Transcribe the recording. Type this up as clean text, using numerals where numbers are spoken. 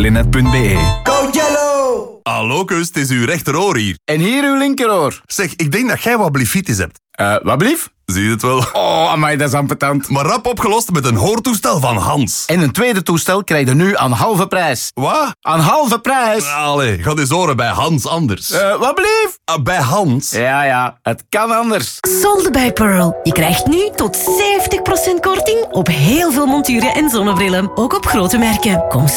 Telenet.be. Go Jello! Hallo, Kus, het is uw rechteroor hier. En hier uw linkeroor. Zeg, ik denk dat jij wat blifitis hebt. Wat blief? Zie je het wel? Oh, amai, dat is ambetant. Maar rap opgelost met een hoortoestel van Hans. En een tweede toestel krijg je nu aan halve prijs. Wat? Aan halve prijs? Allee, ga eens horen bij Hans anders. Wat blief? Bij Hans? Ja, het kan anders. Solde bij Pearl. Je krijgt nu tot 70% korting op heel veel monturen en zonnebrillen. Ook op grote merken. Kom